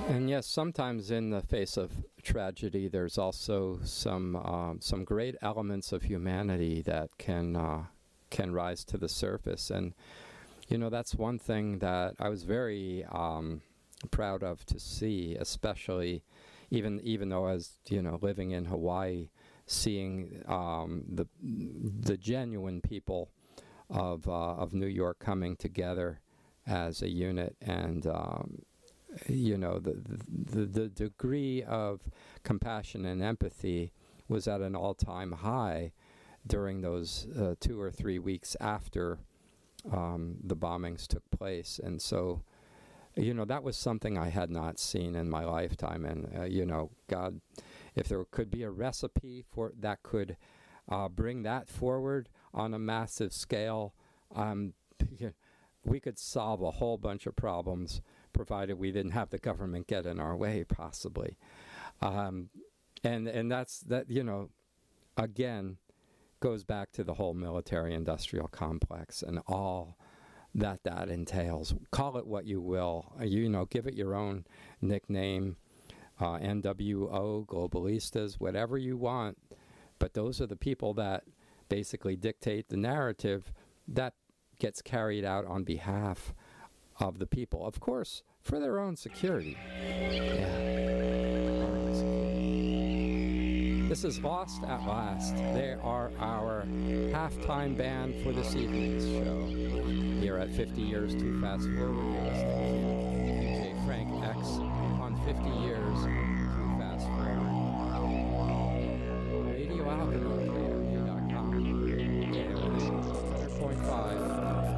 And yes, sometimes in the face of tragedy, there's also some great elements of humanity that can rise to the surface. And that's one thing that I was very proud of to see, especially even though I was living in Hawaii, seeing the genuine people of New York coming together as a unit, and the degree of compassion and empathy was at an all-time high during those 2 or 3 weeks after the bombings took place. And so, that was something I had not seen in my lifetime. And, God, if there could be a recipe for that could bring that forward on a massive scale, we could solve a whole bunch of problems, provided we didn't have the government get in our way, possibly. And that's, again, goes back to the whole military-industrial complex and all that entails. Call it what you will. Give it your own nickname, NWO, globalistas, whatever you want. But those are the people that basically dictate the narrative that gets carried out on behalf of the people. Of course, for their own security. Yeah. This is Lost at Last. They are our halftime band for this evening's show. Here at 50 Years Too Fast Forward, you're listening to DJ Frank X on 50 Years Too Fast Forward. Radio Alchemy.